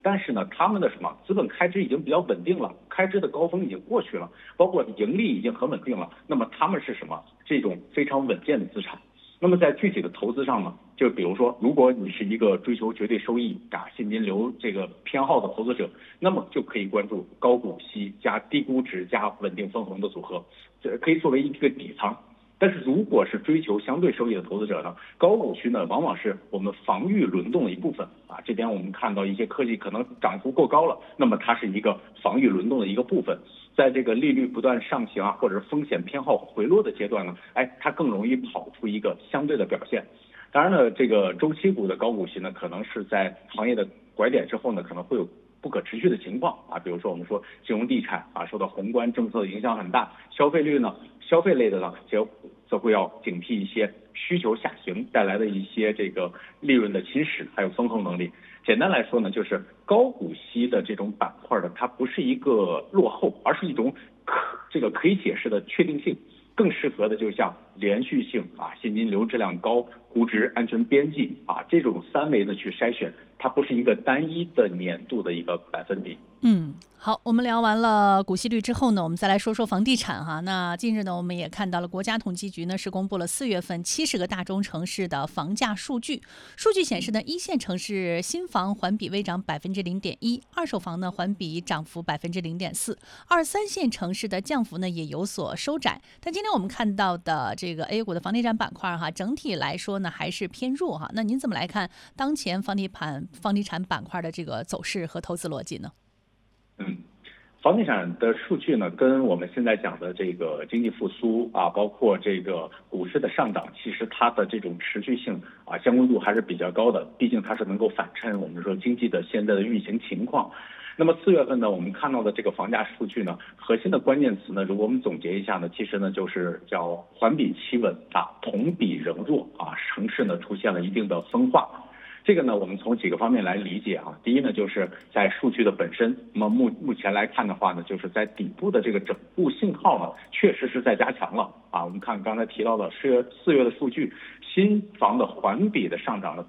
但是呢，他们的资本开支已经比较稳定了，开支的高峰已经过去了，包括盈利已经很稳定了。那么他们是这种非常稳健的资产。那么在具体的投资上呢，就比如说，如果你是一个追求绝对收益现金流这个偏好的投资者，那么就可以关注高股息加低估值加稳定分红的组合，这可以作为一个底仓。但是如果是追求相对收益的投资者呢，高股息呢往往是我们防御轮动的一部分这边我们看到一些科技可能涨幅过高了，那么它是一个防御轮动的一个部分。在这个利率不断上行或者是风险偏好回落的阶段呢，它更容易跑出一个相对的表现。当然呢，这个周期股的高股息呢，可能是在行业的拐点之后呢，可能会有不可持续的情况比如说我们说金融地产受到宏观政策的影响很大，消费类的呢，则会要警惕一些需求下行带来的一些这个利润的侵蚀，还有风控能力。简单来说呢，就是高股息的这种板块的，它不是一个落后，而是一种可以解释的确定性。更适合的就像连续性现金流质量高、估值安全边际这种三维的去筛选，它不是一个单一的年度的一个百分比。 好，我们聊完了股息率之后呢，我们再来说说房地产哈。那近日呢，我们也看到了国家统计局呢是公布了4月份70个大中城市的房价数据。数据显示呢，一线城市新房环比微涨0.1%，二手房呢环比涨幅0.4%，二三线城市的降幅呢也有所收窄。但今天我们看到的这个 A 股的房地产板块整体来说呢还是偏弱哈。那您怎么来看当前房地产板块的这个走势和投资逻辑呢？ 房地产的数据呢，跟我们现在讲的这个经济复苏包括这个股市的上涨，其实它的这种持续性相关度还是比较高的，毕竟它是能够反衬我们说经济的现在的运行情况。那么4月份呢，我们看到的这个房价数据呢，核心的关键词呢，如果我们总结一下呢，其实呢就是叫环比企稳同比仍弱城市呢出现了一定的分化。这个呢，我们从几个方面来理解第一呢，就是在数据的本身，那么目前来看的话呢，就是在底部的这个整固信号呢，确实是在加强了我们看刚才提到的4月的数据，新房的环比的上涨了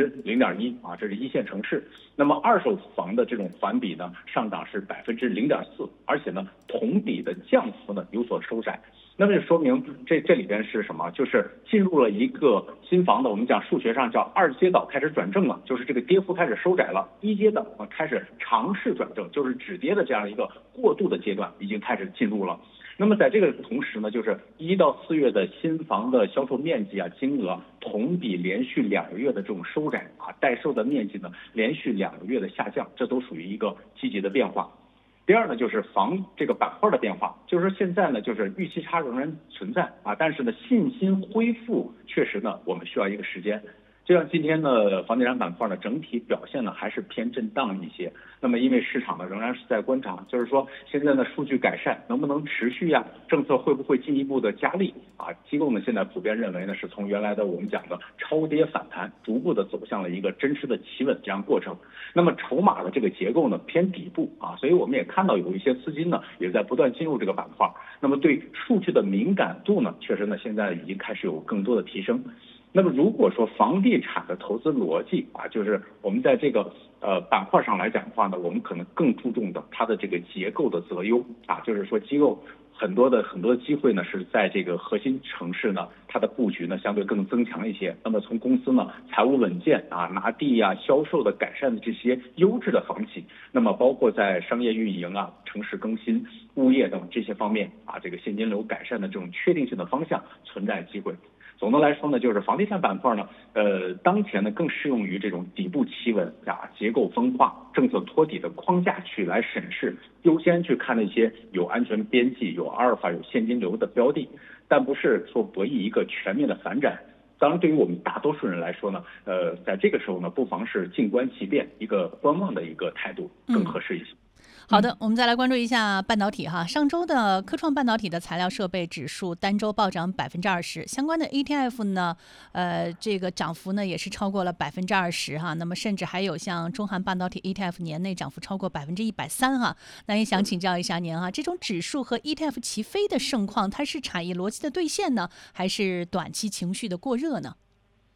0.1%这是一线城市。那么二手房的这种环比呢，上涨是0.4%，而且呢，同比的降幅呢有所收窄。那么就说明这里边是什么？就是进入了一个新房的，我们讲数学上叫二阶岛开始转正了，就是这个跌幅开始收窄了。一阶岛开始尝试转正，就是止跌的这样一个过渡的阶段已经开始进入了。那么在这个同时呢，就是1到4月的新房的销售面积金额同比连续2个月的这种收窄待售的面积呢连续2个月的下降，这都属于一个积极的变化。第二呢，就是房这个板块的变化，就是说现在呢，就是预期差仍然存在但是呢，信心恢复确实呢，我们需要一个时间。就像今天的房地产板块呢，整体表现呢还是偏震荡一些。那么因为市场呢仍然是在观察，就是说现在呢数据改善能不能持续政策会不会进一步的加力机构呢现在普遍认为呢，是从原来的我们讲的超跌反弹，逐步的走向了一个真实的企稳这样过程。那么筹码的这个结构呢偏底部所以我们也看到有一些资金呢也在不断进入这个板块。那么对数据的敏感度呢，确实呢现在已经开始有更多的提升。那么如果说房地产的投资逻辑就是我们在这个板块上来讲的话呢，我们可能更注重的它的这个结构的择优就是说机构很多的机会呢是在这个核心城市呢，它的布局呢相对更增强一些。那么从公司呢财务稳健拿地销售的改善的这些优质的房企，那么包括在商业运营城市更新、物业等这些方面这个现金流改善的这种确定性的方向存在机会。总的来说呢，就是房地产板块呢，当前呢更适用于这种底部企稳结构分化、政策托底的框架去来审视，优先去看那些有安全边际、有阿尔法、有现金流的标的，但不是说博弈一个全面的反转。当然，对于我们大多数人来说呢，在这个时候呢，不妨是静观其变，一个观望的一个态度更合适一些。 好的，我们再来关注一下半导体哈。上周的科创半导体的材料设备指数单周暴涨20%，相关的 ETF 呢，这个涨幅呢也是超过了20%哈。那么甚至还有像中韩半导体 ETF 年内涨幅超过130%哈。那也想请教一下您哈，这种指数和 ETF 齐飞的盛况，它是产业逻辑的兑现呢，还是短期情绪的过热呢？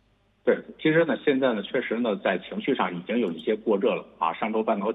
对，其实呢，现在呢，确实呢，在情绪上已经有一些过热了啊。上周半导